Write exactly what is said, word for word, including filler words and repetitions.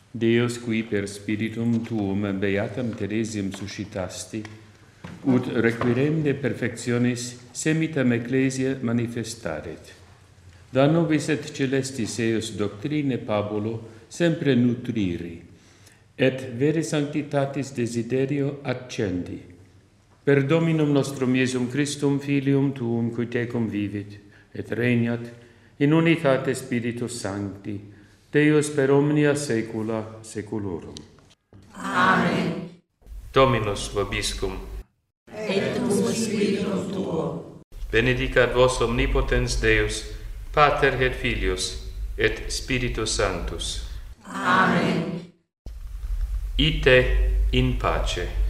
Deus qui per spiritum tuum beatam Theresiam suscitasti, ut requirende perfectionis semitam ecclesia manifestaret. Da nobis et celestis eos doctrine Pabulo sempre nutriri, et vere sanctitatis desiderio accendi. Per Dominum nostrum Iesum Christum, Filium Tuum, qui tecum vivit, et regnat, in unitate Spiritus Sancti, Deus per omnia saecula saeculorum. Amen. Dominus vobiscum. Et cum spiritum tuo. Benedicat vos omnipotens Deus, Pater et Filius, et Spiritus Sanctus. Amen. Ite in pace.